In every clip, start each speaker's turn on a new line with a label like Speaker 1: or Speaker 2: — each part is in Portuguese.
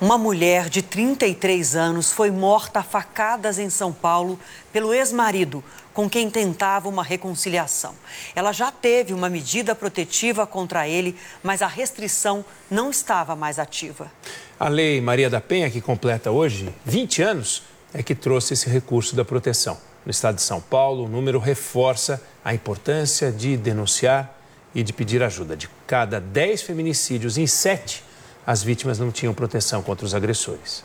Speaker 1: Uma mulher de 33 anos foi morta a facadas em São Paulo pelo ex-marido, com quem tentava uma reconciliação. Ela já teve uma medida protetiva contra ele, mas a restrição não estava mais ativa.
Speaker 2: A Lei Maria da Penha, que completa hoje 20 anos, é que trouxe esse recurso da proteção. No estado de São Paulo, o número reforça a importância de denunciar e de pedir ajuda. De cada 10 feminicídios, em 7, as vítimas não tinham proteção contra os agressores.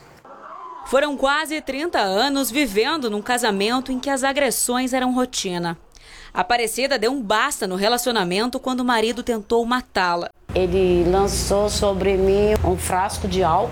Speaker 3: Foram quase 30 anos vivendo num casamento em que as agressões eram rotina. A Aparecida deu um basta no relacionamento quando o marido tentou matá-la.
Speaker 4: Ele lançou sobre mim um frasco de álcool.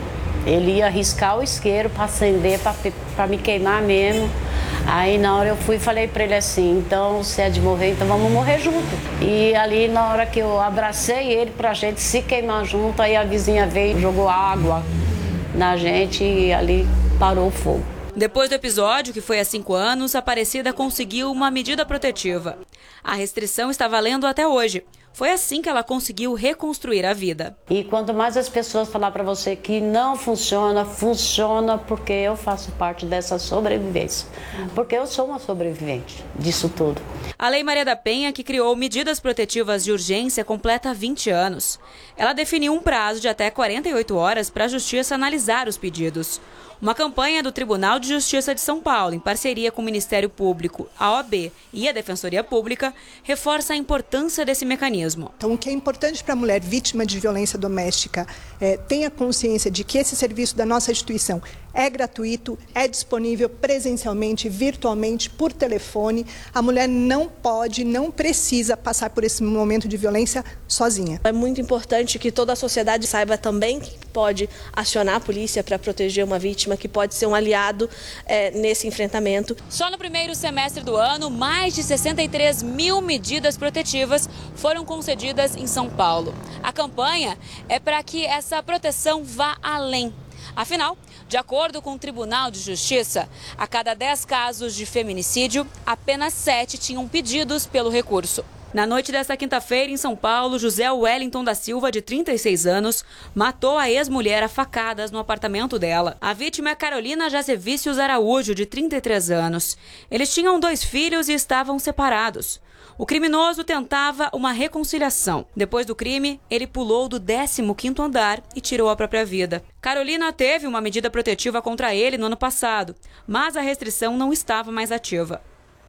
Speaker 4: Ele ia riscar o isqueiro para acender, para me queimar mesmo. Aí na hora eu fui e falei para ele assim, então se é de morrer, então vamos morrer junto. E ali na hora que eu abracei ele pra gente se queimar junto, aí a vizinha veio e jogou água na gente e ali parou o fogo.
Speaker 3: Depois do episódio, que foi há 5 anos, a Aparecida conseguiu uma medida protetiva. A restrição está valendo até hoje. Foi assim que ela conseguiu reconstruir a vida.
Speaker 4: E quanto mais as pessoas falar para você que não funciona, funciona porque eu faço parte dessa sobrevivência. Porque eu sou uma sobrevivente disso tudo.
Speaker 3: A Lei Maria da Penha, que criou medidas protetivas de urgência, completa 20 anos. Ela definiu um prazo de até 48 horas para a Justiça analisar os pedidos. Uma campanha do Tribunal de Justiça de São Paulo, em parceria com o Ministério Público, a OAB e a Defensoria Pública, reforça a importância desse mecanismo.
Speaker 5: Então, o que é importante para a mulher vítima de violência doméstica tenha consciência de que esse serviço da nossa instituição é gratuito, é disponível presencialmente, virtualmente, por telefone. A mulher não pode, não precisa passar por esse momento de violência sozinha.
Speaker 6: É muito importante que toda a sociedade saiba também que pode acionar a polícia para proteger uma vítima, que pode ser um aliado nesse enfrentamento.
Speaker 3: Só no primeiro semestre do ano, mais de 63 mil medidas protetivas foram concedidas em São Paulo. A campanha é para que essa proteção vá além. Afinal, de acordo com o Tribunal de Justiça, a cada 10 casos de feminicídio, apenas 7 tinham pedidos pelo recurso. Na noite desta quinta-feira, em São Paulo, José Wellington da Silva, de 36 anos, matou a ex-mulher a facadas no apartamento dela. A vítima é Carolina Jazevicius Araújo, de 33 anos. Eles tinham 2 filhos e estavam separados. O criminoso tentava uma reconciliação. Depois do crime, ele pulou do 15º andar e tirou a própria vida. Carolina teve uma medida protetiva contra ele no ano passado, mas a restrição não estava mais ativa.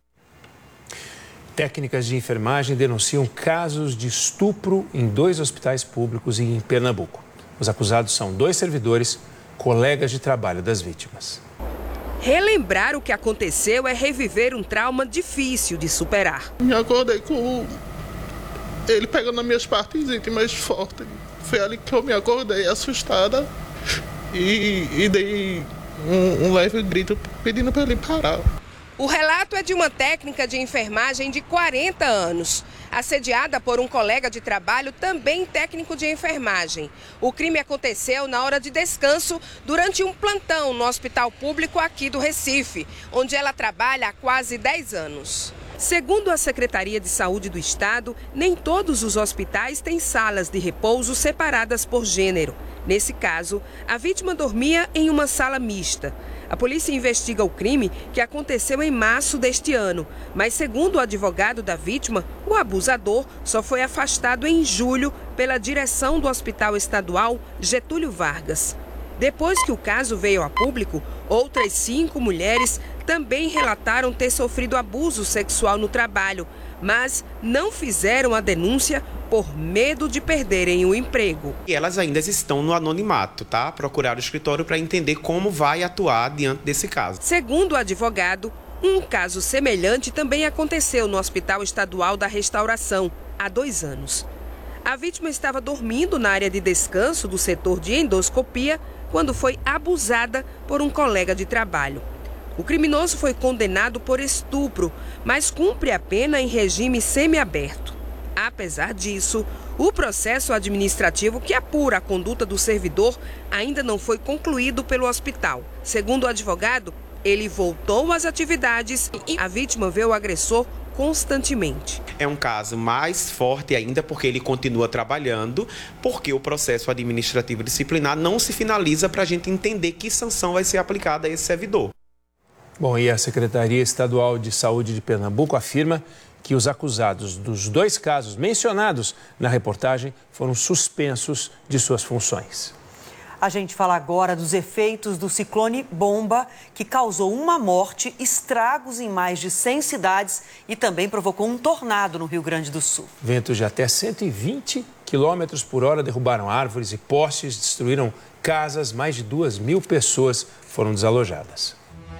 Speaker 2: Técnicas de enfermagem denunciam casos de estupro em 2 hospitais públicos em Pernambuco. Os acusados são 2 servidores, colegas de trabalho das vítimas.
Speaker 7: Relembrar o que aconteceu é reviver um trauma difícil de superar.
Speaker 8: Me acordei com ele pegando nas minhas partes íntimas fortes. Foi ali que eu me acordei assustada e dei um leve grito pedindo para ele parar.
Speaker 7: O relato é de uma técnica de enfermagem de 40 anos, assediada por um colega de trabalho, também técnico de enfermagem. O crime aconteceu na hora de descanso durante um plantão no hospital público aqui do Recife, onde ela trabalha há quase 10 anos. Segundo a Secretaria de Saúde do Estado, nem todos os hospitais têm salas de repouso separadas por gênero. Nesse caso, a vítima dormia em uma sala mista. A polícia investiga o crime, que aconteceu em março deste ano, mas segundo o advogado da vítima, o abusador só foi afastado em julho pela direção do Hospital Estadual Getúlio Vargas. Depois que o caso veio a público, outras 5 mulheres também relataram ter sofrido abuso sexual no trabalho, mas não fizeram a denúncia por medo de perderem o emprego.
Speaker 9: E elas ainda estão no anonimato, tá? Procuraram o escritório para entender como vai atuar diante desse caso.
Speaker 7: Segundo o advogado, um caso semelhante também aconteceu no Hospital Estadual da Restauração, há 2 anos. A vítima estava dormindo na área de descanso do setor de endoscopia quando foi abusada por um colega de trabalho. O criminoso foi condenado por estupro, mas cumpre a pena em regime semiaberto. Apesar disso, o processo administrativo que apura a conduta do servidor ainda não foi concluído pelo hospital. Segundo o advogado, ele voltou às atividades e a vítima vê o agressor constantemente.
Speaker 9: É um caso mais forte ainda porque ele continua trabalhando, porque o processo administrativo disciplinar não se finaliza para a gente entender que sanção vai ser aplicada a esse servidor.
Speaker 2: Bom, e a Secretaria Estadual de Saúde de Pernambuco afirma que os acusados dos 2 casos mencionados na reportagem foram suspensos de suas funções.
Speaker 1: A gente fala agora dos efeitos do ciclone Bomba, que causou uma morte, estragos em mais de 100 cidades e também provocou um tornado no Rio Grande do Sul.
Speaker 2: Ventos de até 120 km por hora derrubaram árvores e postes, destruíram casas, mais de 2.000 pessoas foram desalojadas.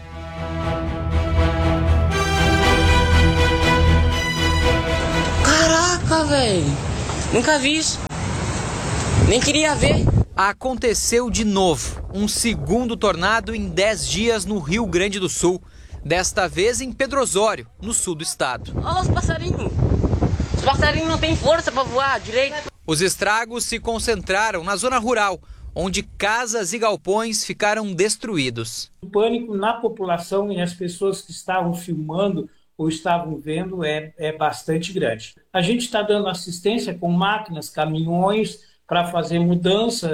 Speaker 10: Caraca, velho! Nunca vi isso. Nem queria ver.
Speaker 11: Aconteceu de novo, um segundo tornado em 10 dias no Rio Grande do Sul. Desta vez em Pedro Osório, no sul do estado.
Speaker 10: Olha os passarinhos. Os passarinhos não têm força para voar direito.
Speaker 11: Os estragos se concentraram na zona rural, onde casas e galpões ficaram destruídos.
Speaker 12: O pânico na população e as pessoas que estavam filmando ou estavam vendo é bastante grande. A gente está dando assistência com máquinas, caminhões, para fazer mudança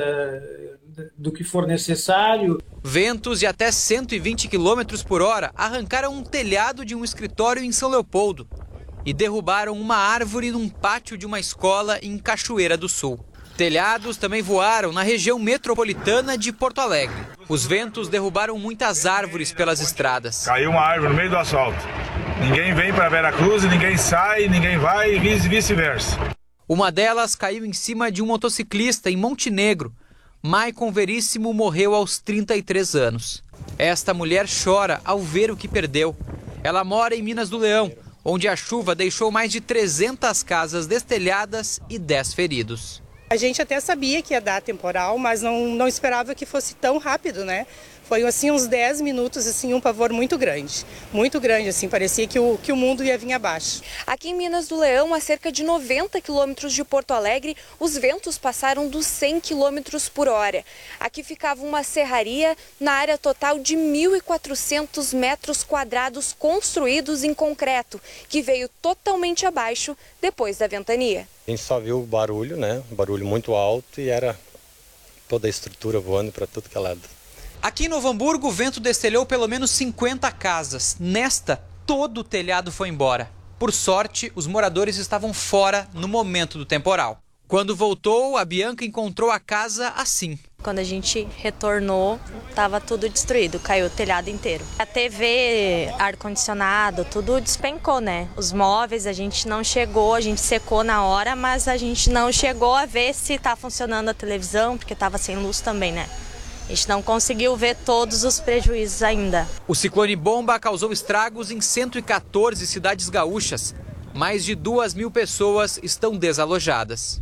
Speaker 12: do que for necessário.
Speaker 11: Ventos de até 120 km por hora arrancaram um telhado de um escritório em São Leopoldo e derrubaram uma árvore num pátio de uma escola em Cachoeira do Sul. Telhados também voaram na região metropolitana de Porto Alegre. Os ventos derrubaram muitas árvores pelas estradas.
Speaker 13: Caiu uma árvore no meio do asfalto. Ninguém vem para Veracruz, ninguém sai, ninguém vai e vice-versa.
Speaker 11: Uma delas caiu em cima de um motociclista em Montenegro. Maicon Veríssimo morreu aos 33 anos. Esta mulher chora ao ver o que perdeu. Ela mora em Minas do Leão, onde a chuva deixou mais de 300 casas destelhadas e 10 feridos.
Speaker 14: A gente até sabia que ia dar temporal, mas não esperava que fosse tão rápido, né? Foi assim uns 10 minutos, assim, um pavor muito grande, assim, parecia que o mundo ia vir abaixo.
Speaker 15: Aqui em Minas do Leão, a cerca de 90 quilômetros de Porto Alegre, os ventos passaram dos 100 quilômetros por hora. Aqui ficava uma serraria na área total de 1.400 metros quadrados construídos em concreto, que veio totalmente abaixo depois da ventania.
Speaker 16: A gente só viu o barulho, né? Um barulho muito alto e era toda a estrutura voando para tudo que é lado.
Speaker 11: Aqui em Novo Hamburgo, o vento destelhou pelo menos 50 casas. Nesta, todo o telhado foi embora. Por sorte, os moradores estavam fora no momento do temporal. Quando voltou, a Bianca encontrou a casa assim.
Speaker 17: Quando a gente retornou, estava tudo destruído, caiu o telhado inteiro. A TV, ar-condicionado, tudo despencou, né? Os móveis a gente não chegou, a gente secou na hora, mas a gente não chegou a ver se está funcionando a televisão, porque estava sem luz também, né? A gente não conseguiu ver todos os prejuízos ainda.
Speaker 11: O ciclone Bomba causou estragos em 114 cidades gaúchas. Mais de 2.000 pessoas estão desalojadas.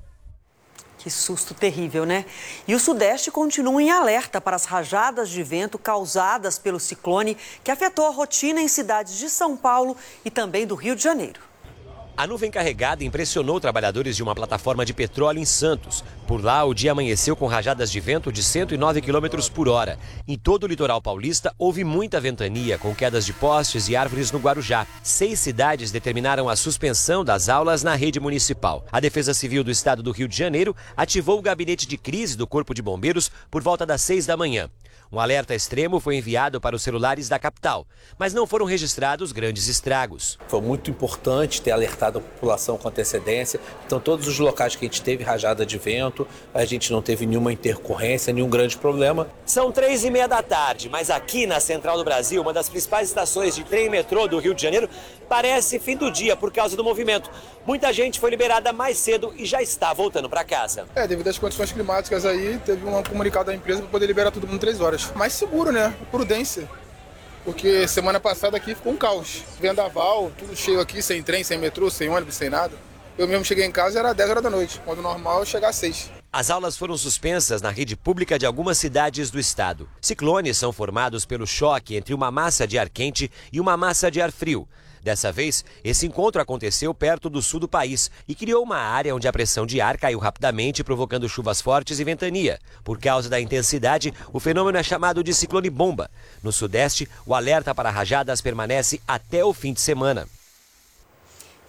Speaker 1: Que susto terrível, né? E o Sudeste continua em alerta para as rajadas de vento causadas pelo ciclone que afetou a rotina em cidades de São Paulo e também do Rio de Janeiro.
Speaker 18: A nuvem carregada impressionou trabalhadores de uma plataforma de petróleo em Santos. Por lá, o dia amanheceu com rajadas de vento de 109 km por hora. Em todo o litoral paulista, houve muita ventania, com quedas de postes e árvores no Guarujá. 6 cidades determinaram a suspensão das aulas na rede municipal. A Defesa Civil do Estado do Rio de Janeiro ativou o gabinete de crise do Corpo de Bombeiros por volta das 6 da manhã. Um alerta extremo foi enviado para os celulares da capital, mas não foram registrados grandes estragos.
Speaker 19: Foi muito importante ter alertado a população com antecedência. Então, todos os locais que a gente teve rajada de vento, a gente não teve nenhuma intercorrência, nenhum grande problema.
Speaker 18: São 3h30 da tarde, mas aqui na Central do Brasil, uma das principais estações de trem e metrô do Rio de Janeiro, parece fim do dia por causa do movimento. Muita gente foi liberada mais cedo e já está voltando para casa.
Speaker 20: Devido às condições climáticas aí, teve um comunicado da empresa para poder liberar todo mundo em 3 horas. Mais seguro, né? Prudência. Porque semana passada aqui ficou um caos. Vendaval, tudo cheio aqui, sem trem, sem metrô, sem ônibus, sem nada. Eu mesmo cheguei em casa, era 10 horas da noite, quando normal é chegar às 6.
Speaker 18: As aulas foram suspensas na rede pública de algumas cidades do estado. Ciclones são formados pelo choque entre uma massa de ar quente e uma massa de ar frio. Dessa vez, esse encontro aconteceu perto do sul do país e criou uma área onde a pressão de ar caiu rapidamente, provocando chuvas fortes e ventania. Por causa da intensidade, o fenômeno é chamado de ciclone bomba. No sudeste, o alerta para rajadas permanece até o fim de semana.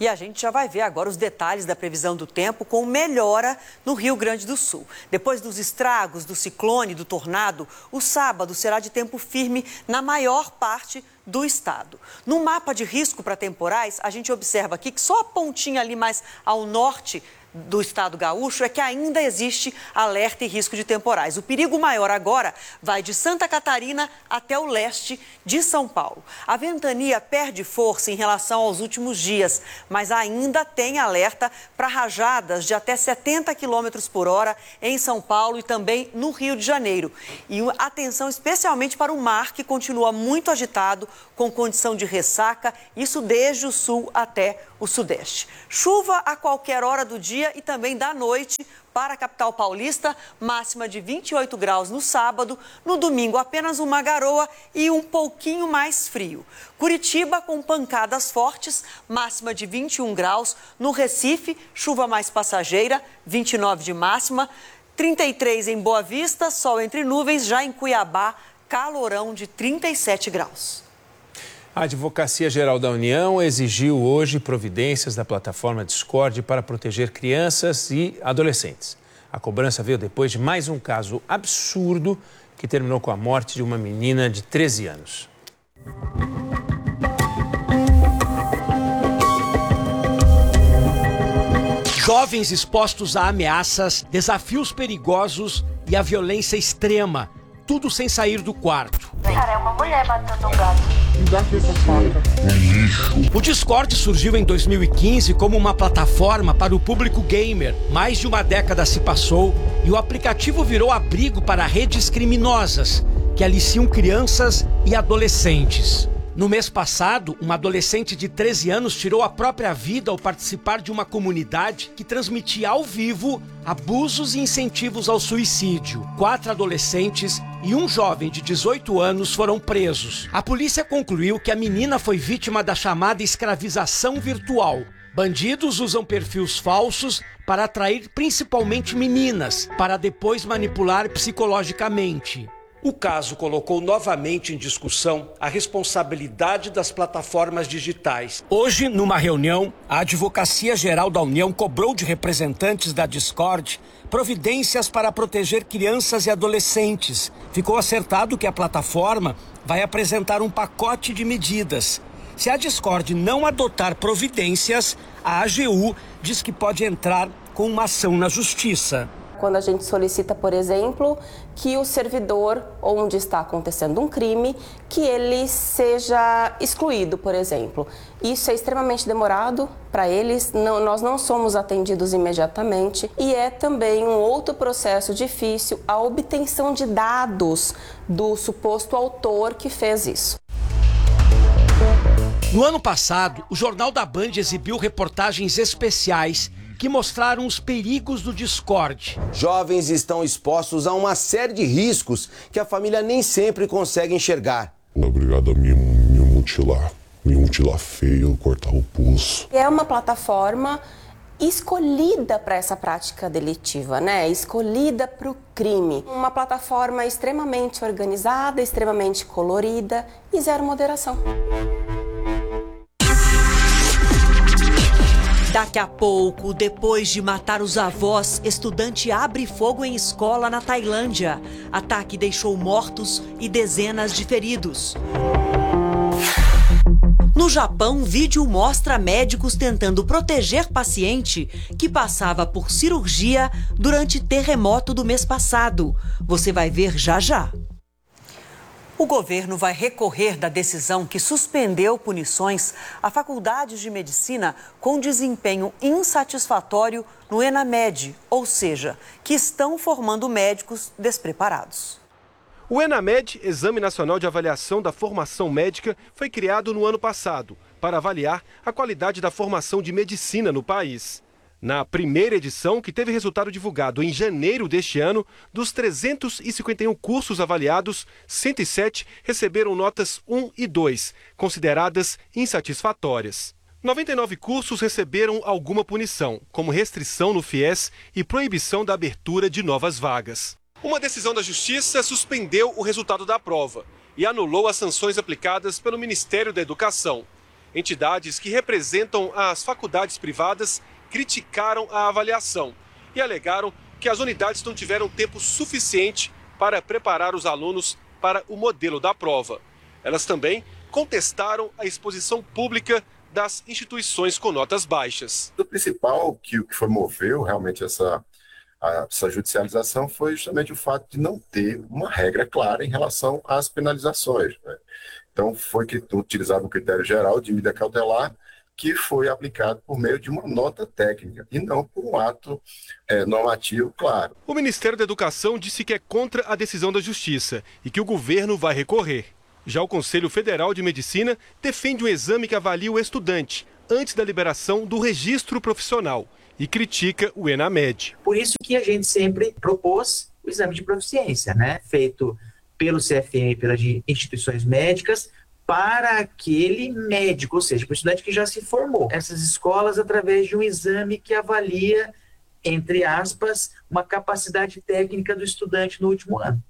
Speaker 1: E a gente já vai ver agora os detalhes da previsão do tempo com melhora no Rio Grande do Sul. Depois dos estragos, do ciclone, do tornado, o sábado será de tempo firme na maior parte do estado. No mapa de risco para temporais, a gente observa aqui que só a pontinha ali mais ao norte do estado gaúcho é que ainda existe alerta e risco de temporais. O perigo maior agora vai de Santa Catarina até o leste de São Paulo. A ventania perde força em relação aos últimos dias, mas ainda tem alerta para rajadas de até 70 km por hora em São Paulo e também no Rio de Janeiro. E atenção especialmente para o mar, que continua muito agitado, com condição de ressaca, isso desde o sul até o sudeste. Chuva a qualquer hora do dia e também da noite para a capital paulista, máxima de 28 graus no sábado, no domingo apenas uma garoa e um pouquinho mais frio. Curitiba com pancadas fortes, máxima de 21 graus, no Recife, chuva mais passageira, 29 de máxima, 33 em Boa Vista, sol entre nuvens, já em Cuiabá, calorão de 37 graus.
Speaker 2: A Advocacia Geral da União exigiu hoje providências da plataforma Discord para proteger crianças e adolescentes. A cobrança veio depois de mais um caso absurdo que terminou com a morte de uma menina de 13 anos.
Speaker 21: Jovens expostos a ameaças, desafios perigosos e a violência extrema, tudo sem sair do quarto.
Speaker 22: Cara, é uma mulher matando um gato.
Speaker 21: O Discord surgiu em 2015 como uma plataforma para o público gamer. Mais de uma década se passou e o aplicativo virou abrigo para redes criminosas que aliciam crianças e adolescentes. No mês passado, uma adolescente de 13 anos tirou a própria vida ao participar de uma comunidade que transmitia ao vivo abusos e incentivos ao suicídio. 4 adolescentes e um jovem de 18 anos foram presos. A polícia concluiu que a menina foi vítima da chamada escravização virtual. Bandidos usam perfis falsos para atrair principalmente meninas, para depois manipular psicologicamente. O caso colocou novamente em discussão a responsabilidade das plataformas digitais. Hoje, numa reunião, a Advocacia Geral da União cobrou de representantes da Discord providências para proteger crianças e adolescentes. Ficou acertado que a plataforma vai apresentar um pacote de medidas. Se a Discord não adotar providências, a AGU diz que pode entrar com uma ação na justiça.
Speaker 23: Quando a gente solicita, por exemplo, que o servidor onde está acontecendo um crime, que ele seja excluído, por exemplo. Isso é extremamente demorado para eles, nós não somos atendidos imediatamente e é também um outro processo difícil a obtenção de dados do suposto autor que fez isso.
Speaker 21: No ano passado, o Jornal da Band exibiu reportagens especiais que mostraram os perigos do Discord.
Speaker 24: Jovens estão expostos a uma série de riscos que a família nem sempre consegue enxergar.
Speaker 25: Obrigado a me mutilar feio, cortar o pulso.
Speaker 23: É uma plataforma escolhida para essa prática delitiva, né? Escolhida para o crime. Uma plataforma extremamente organizada, extremamente colorida e zero moderação.
Speaker 1: Daqui a pouco, depois de matar os avós, estudante abre fogo em escola na Tailândia. Ataque deixou mortos e dezenas de feridos. No Japão, vídeo mostra médicos tentando proteger paciente que passava por cirurgia durante terremoto do mês passado. Você vai ver já já. O governo vai recorrer da decisão que suspendeu punições a faculdades de medicina com desempenho insatisfatório no ENAMED, ou seja, que estão formando médicos despreparados.
Speaker 26: O ENAMED, Exame Nacional de Avaliação da Formação Médica, foi criado no ano passado para avaliar a qualidade da formação de medicina no país. Na primeira edição, que teve resultado divulgado em janeiro deste ano, dos 351 cursos avaliados, 107 receberam notas 1 e 2, consideradas insatisfatórias. 99 cursos receberam alguma punição, como restrição no FIES e proibição da abertura de novas vagas. Uma decisão da Justiça suspendeu o resultado da prova e anulou as sanções aplicadas pelo Ministério da Educação. Entidades que representam as faculdades privadas criticaram a avaliação e alegaram que as unidades não tiveram tempo suficiente para preparar os alunos para o modelo da prova. Elas também contestaram a exposição pública das instituições com notas baixas.
Speaker 3: O principal que moveu realmente essa judicialização foi justamente o fato de não ter uma regra clara em relação às penalizações, né? Então foi utilizado um critério geral de medida cautelar que foi aplicado por meio de uma nota técnica e não por um ato normativo claro.
Speaker 26: O Ministério da Educação disse que é contra a decisão da Justiça e que o governo vai recorrer. Já o Conselho Federal de Medicina defende um exame que avalia o estudante antes da liberação do registro profissional e critica o ENAMED.
Speaker 4: Por isso que a gente sempre propôs o exame de proficiência, né? Feito pelo CFM e pelas instituições médicas para aquele médico, ou seja, para o estudante que já se formou. Essas escolas, através de um exame que avalia, entre aspas, uma capacidade técnica do estudante no último ano.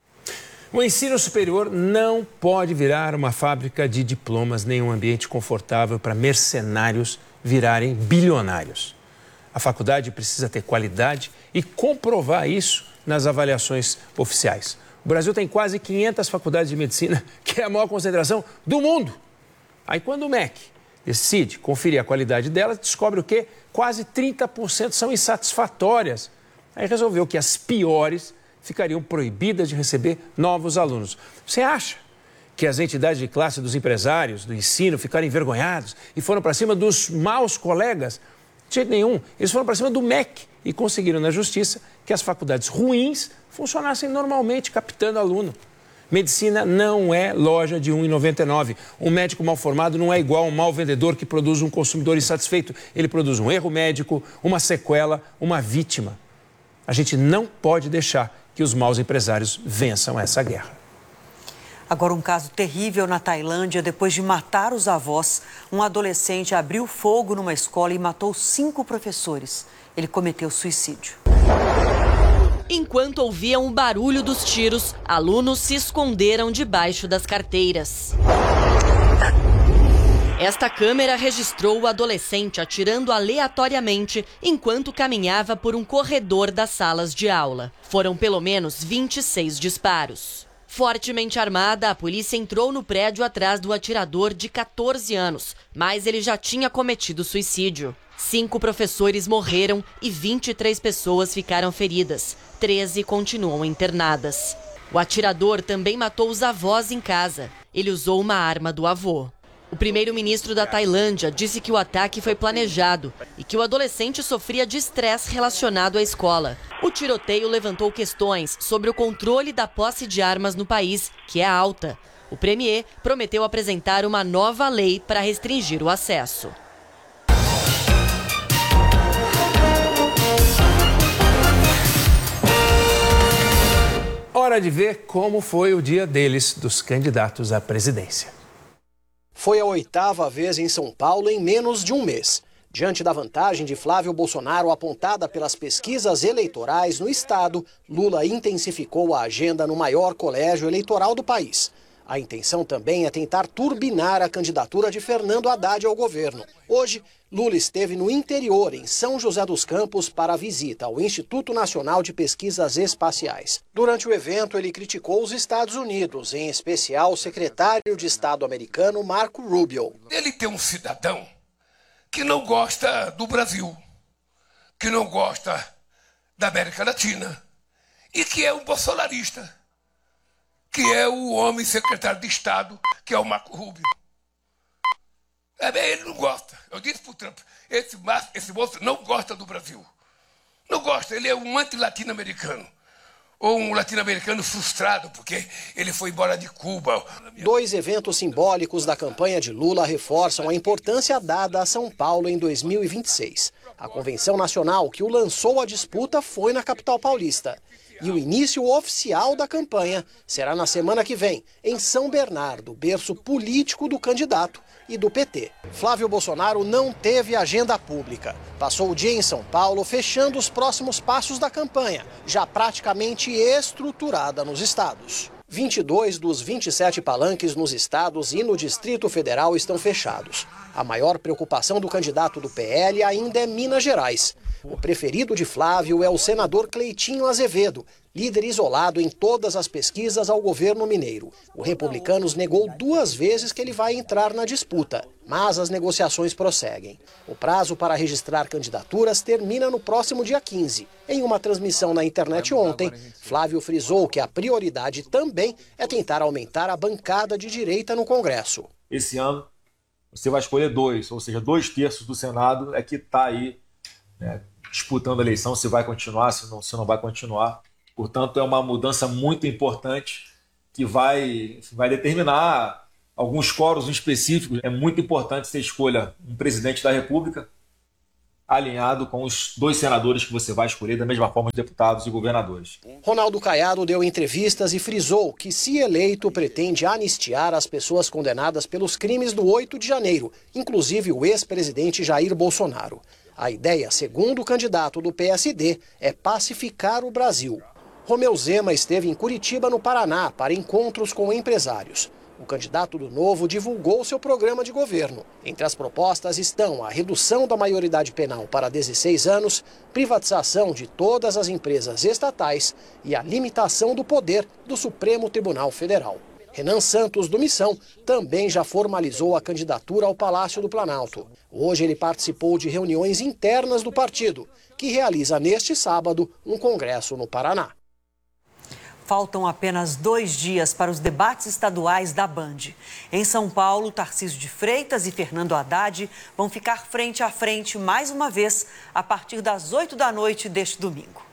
Speaker 2: O ensino superior não pode virar uma fábrica de diplomas, nem um ambiente confortável para mercenários virarem bilionários. A faculdade precisa ter qualidade e comprovar isso nas avaliações oficiais. O Brasil tem quase 500 faculdades de medicina, que é a maior concentração do mundo. Aí quando o MEC decide conferir a qualidade delas, descobre o quê? Quase 30% são insatisfatórias. Aí resolveu que as piores ficariam proibidas de receber novos alunos. Você acha que as entidades de classe dos empresários, do ensino, ficaram envergonhados e foram para cima dos maus colegas? De jeito nenhum. Eles foram para cima do MEC e conseguiram na justiça que as faculdades ruins funcionassem normalmente, captando aluno. Medicina não é loja de R$ 1,99. Um médico mal formado não é igual a um mau vendedor que produz um consumidor insatisfeito. Ele produz um erro médico, uma sequela, uma vítima. A gente não pode deixar que os maus empresários vençam essa guerra.
Speaker 1: Agora, um caso terrível na Tailândia. Depois de matar os avós, um adolescente abriu fogo numa escola e matou 5 professores. Ele cometeu suicídio.
Speaker 5: Enquanto ouviam o barulho dos tiros, alunos se esconderam debaixo das carteiras. Esta câmera registrou o adolescente atirando aleatoriamente enquanto caminhava por um corredor das salas de aula. Foram pelo menos 26 disparos. Fortemente armada, a polícia entrou no prédio atrás do atirador de 14 anos, mas ele já tinha cometido suicídio. 5 professores morreram e 23 pessoas ficaram feridas. 13 continuam internadas. O atirador também matou os avós em casa. Ele usou uma arma do avô. O primeiro-ministro da Tailândia disse que o ataque foi planejado e que o adolescente sofria de estresse relacionado à escola. O tiroteio levantou questões sobre o controle da posse de armas no país, que é alta. O premier prometeu apresentar uma nova lei para restringir o acesso.
Speaker 2: Hora de ver como foi o dia deles, dos candidatos à presidência.
Speaker 6: Foi a 8ª vez em São Paulo em menos de um mês. Diante da vantagem de Flávio Bolsonaro apontada pelas pesquisas eleitorais no estado, Lula intensificou a agenda no maior colégio eleitoral do país. A intenção também é tentar turbinar a candidatura de Fernando Haddad ao governo. Hoje, Lula esteve no interior, em São José dos Campos, para a visita ao Instituto Nacional de Pesquisas Espaciais. Durante o evento, ele criticou os Estados Unidos, em especial o secretário de Estado americano Marco Rubio.
Speaker 7: Ele tem um cidadão que não gosta do Brasil, que não gosta da América Latina e que é um bolsonarista, que é o homem secretário de Estado, que é o Marco Rubio. Ele não gosta. Eu disse para o Trump, esse moço não gosta do Brasil. Não gosta, ele é um anti-latino-americano. Ou um latino-americano frustrado, porque ele foi embora de Cuba.
Speaker 6: 2 eventos simbólicos da campanha de Lula reforçam a importância dada a São Paulo em 2026. A convenção nacional que o lançou à disputa foi na capital paulista. E o início oficial da campanha será na semana que vem, em São Bernardo, berço político do candidato e do PT. Flávio Bolsonaro não teve agenda pública. Passou o dia em São Paulo fechando os próximos passos da campanha, já praticamente estruturada nos estados. 22 dos 27 palanques nos estados e no Distrito Federal estão fechados. A maior preocupação do candidato do PL ainda é Minas Gerais. O preferido de Flávio é o senador Cleitinho Azevedo, líder isolado em todas as pesquisas ao governo mineiro. O Republicanos negou 2 vezes que ele vai entrar na disputa, mas as negociações prosseguem. O prazo para registrar candidaturas termina no próximo dia 15. Em uma transmissão na internet ontem, Flávio frisou que a prioridade também é tentar aumentar a bancada de direita no Congresso.
Speaker 8: Esse ano você vai escolher 2, ou seja, 2/3 do Senado é que está aí, né, disputando a eleição, se vai continuar, se não vai continuar. Portanto, é uma mudança muito importante que vai determinar alguns quóruns específicos. É muito importante que você escolha um presidente da República alinhado com os 2 senadores que você vai escolher, da mesma forma os deputados e governadores.
Speaker 6: Ronaldo Caiado deu entrevistas e frisou que, se eleito, pretende anistiar as pessoas condenadas pelos crimes do 8 de janeiro, inclusive o ex-presidente Jair Bolsonaro. A ideia, segundo o candidato do PSD, é pacificar o Brasil. Romeu Zema esteve em Curitiba, no Paraná, para encontros com empresários. O candidato do Novo divulgou seu programa de governo. Entre as propostas estão a redução da maioridade penal para 16 anos, privatização de todas as empresas estatais e a limitação do poder do Supremo Tribunal Federal. Renan Santos, do Missão, também já formalizou a candidatura ao Palácio do Planalto. Hoje ele participou de reuniões internas do partido, que realiza neste sábado um congresso no Paraná.
Speaker 1: Faltam apenas 2 dias para os debates estaduais da Band. Em São Paulo, Tarcísio de Freitas e Fernando Haddad vão ficar frente a frente mais uma vez a partir das 8 da noite deste domingo.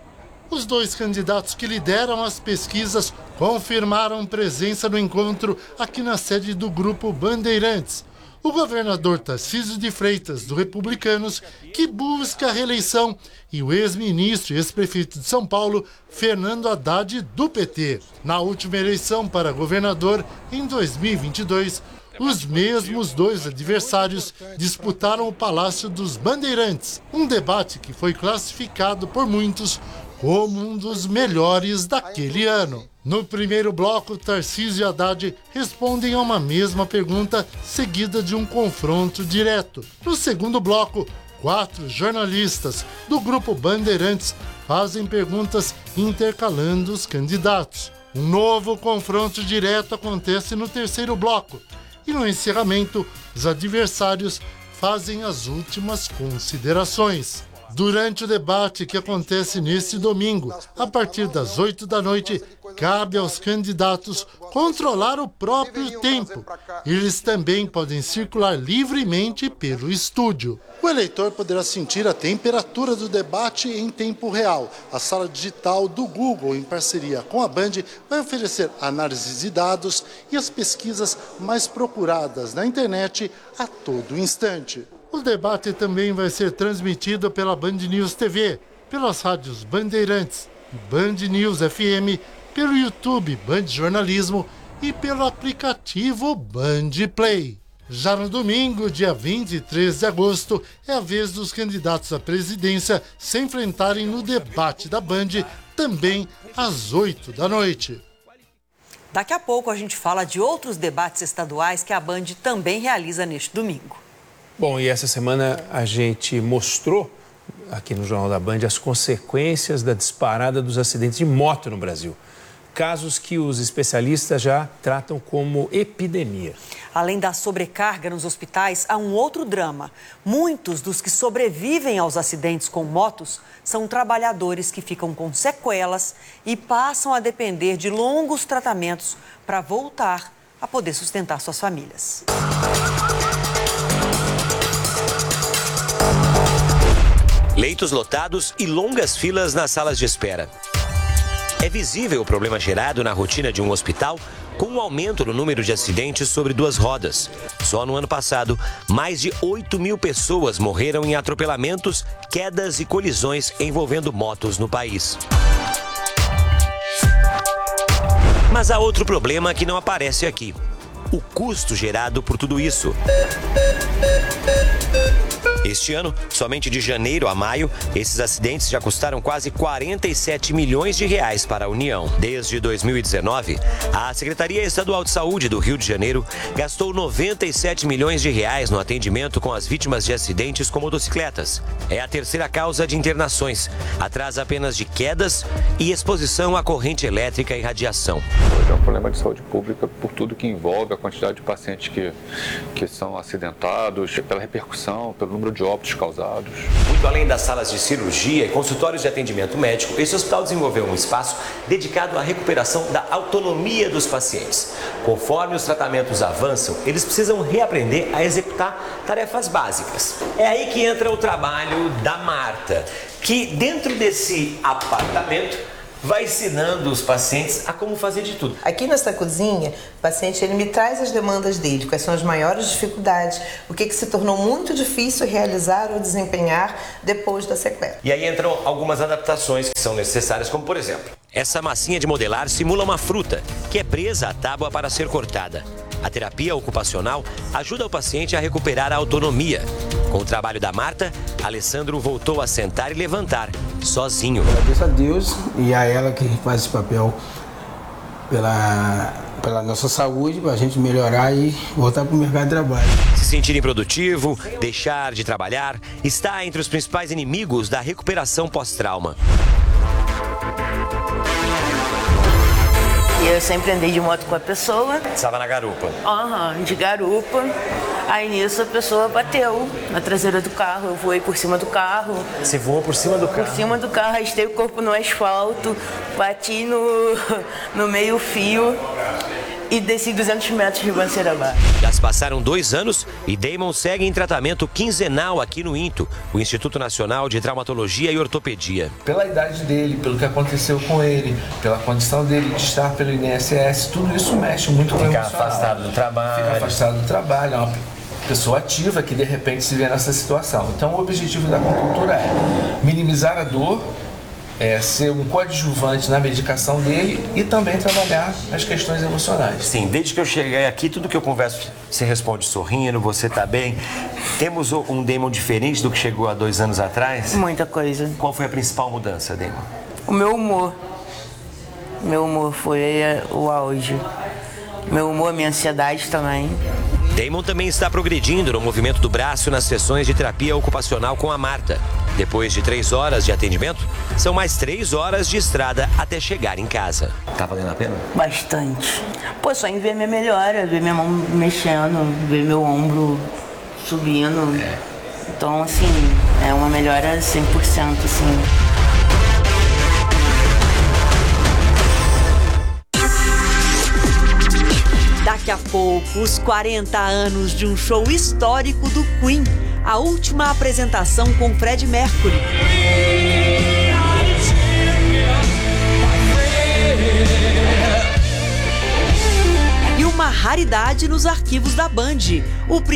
Speaker 9: Os 2 candidatos que lideram as pesquisas confirmaram presença no encontro aqui na sede do Grupo Bandeirantes. O governador Tarcísio de Freitas, do Republicanos, que busca a reeleição, e o ex-ministro e ex-prefeito de São Paulo, Fernando Haddad, do PT. Na última eleição para governador, em 2022, os mesmos 2 adversários disputaram o Palácio dos Bandeirantes, um debate que foi classificado por muitos como um dos melhores daquele ano. No primeiro bloco, Tarcísio e Haddad respondem a uma mesma pergunta, seguida de um confronto direto. No segundo bloco, 4 jornalistas do Grupo Bandeirantes fazem perguntas intercalando os candidatos. Um novo confronto direto acontece no terceiro bloco. E no encerramento, os adversários fazem as últimas considerações. Durante o debate que acontece neste domingo, a partir das 8 da noite, cabe aos candidatos controlar o próprio tempo. Eles também podem circular livremente pelo estúdio. O eleitor poderá sentir a temperatura do debate em tempo real. A sala digital do Google, em parceria com a Band, vai oferecer análises de dados e as pesquisas mais procuradas na internet a todo instante. O debate também vai ser transmitido pela Band News TV, pelas rádios Bandeirantes, Band News FM, pelo YouTube Band Jornalismo e pelo aplicativo Band Play. Já no domingo, dia 23 de agosto, é a vez dos candidatos à presidência se enfrentarem no debate da Band, também às 8 da noite.
Speaker 1: Daqui a pouco a gente fala de outros debates estaduais que a Band também realiza neste domingo.
Speaker 2: Bom, e essa semana a gente mostrou aqui no Jornal da Band as consequências da disparada dos acidentes de moto no Brasil. Casos que os especialistas já tratam como epidemia.
Speaker 1: Além da sobrecarga nos hospitais, há um outro drama. Muitos dos que sobrevivem aos acidentes com motos são trabalhadores que ficam com sequelas e passam a depender de longos tratamentos para voltar a poder sustentar suas famílias.
Speaker 18: Leitos lotados e longas filas nas salas de espera. É visível o problema gerado na rotina de um hospital com o aumento no número de acidentes sobre 2 rodas. Só no ano passado, mais de 8.000 pessoas morreram em atropelamentos, quedas e colisões envolvendo motos no país. Mas há outro problema que não aparece aqui: o custo gerado por tudo isso. Este ano, somente de janeiro a maio, esses acidentes já custaram quase 47 milhões de reais para a União. Desde 2019, a Secretaria Estadual de Saúde do Rio de Janeiro gastou 97 milhões de reais no atendimento com as vítimas de acidentes com motocicletas. É a terceira causa de internações, atrás apenas de quedas e exposição à corrente elétrica e radiação.
Speaker 10: É um problema de saúde pública por tudo que envolve a quantidade de pacientes que são acidentados, pela repercussão, pelo número de óbitos causados.
Speaker 18: Muito além das salas de cirurgia e consultórios de atendimento médico, esse hospital desenvolveu um espaço dedicado à recuperação da autonomia dos pacientes. Conforme os tratamentos avançam, eles precisam reaprender a executar tarefas básicas. É aí que entra o trabalho da Marta, que dentro desse apartamento vai ensinando os pacientes a como fazer de tudo.
Speaker 12: Aqui nessa cozinha, o paciente ele me traz as demandas dele, quais são as maiores dificuldades, o que se tornou muito difícil realizar ou desempenhar depois da sequela.
Speaker 18: E aí entram algumas adaptações que são necessárias, como por exemplo, essa massinha de modelar simula uma fruta que é presa à tábua para ser cortada. A terapia ocupacional ajuda o paciente a recuperar a autonomia. Com o trabalho da Marta, Alessandro voltou a sentar e levantar, sozinho.
Speaker 13: Agradeço a Deus e a ela que faz esse papel pela nossa saúde, para a gente melhorar e voltar para o mercado de trabalho.
Speaker 18: Se sentir improdutivo, deixar de trabalhar, está entre os principais inimigos da recuperação pós-trauma.
Speaker 14: Eu sempre andei de moto com a pessoa.
Speaker 18: Estava na garupa?
Speaker 14: De garupa. Aí nisso a pessoa bateu na traseira do carro. Eu voei por cima do carro.
Speaker 18: Você voou por cima do carro?
Speaker 14: Por cima do carro, arrastei o corpo no asfalto, bati no meio-fio e desci 200 metros de ribanceira abaixo.
Speaker 18: Já se passaram 2 anos e Damon segue em tratamento quinzenal aqui no INTO, o Instituto Nacional de Traumatologia e Ortopedia.
Speaker 15: Pela idade dele, pelo que aconteceu com ele, pela condição dele de estar pelo INSS, tudo isso mexe muito com o emocional.
Speaker 18: Ficar afastado do trabalho.
Speaker 15: Ficar afastado do trabalho, é uma pessoa ativa que de repente se vê nessa situação. Então o objetivo da acupuntura é minimizar a dor, ser um coadjuvante na medicação dele e também trabalhar as questões emocionais.
Speaker 18: Sim, desde que eu cheguei aqui, tudo que eu converso, você responde sorrindo, você tá bem. Temos um Damon diferente do que chegou há 2 anos atrás?
Speaker 14: Muita coisa.
Speaker 18: Qual foi a principal mudança, Damon?
Speaker 14: O meu humor. Meu humor foi o auge. Meu humor, minha ansiedade também.
Speaker 18: Damon também está progredindo no movimento do braço nas sessões de terapia ocupacional com a Marta. Depois de 3 horas de atendimento, são mais 3 horas de estrada até chegar em casa. Tá valendo a pena?
Speaker 14: Bastante. Pô, só em ver minha melhora, ver minha mão mexendo, ver meu ombro subindo. Então, assim, é uma melhora 100%, assim.
Speaker 1: Daqui a pouco, os 40 anos de um show histórico do Queen. A última apresentação com Freddie Mercury. E uma raridade nos arquivos da Band. O